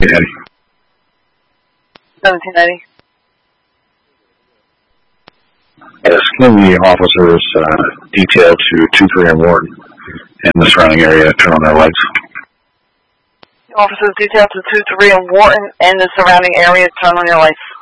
1780. Yes, can the officers detailed to 2-3 and Wharton and the surrounding area turn on their lights? Officers detailed to 2-3 and Wharton and the surrounding area turn on your lights.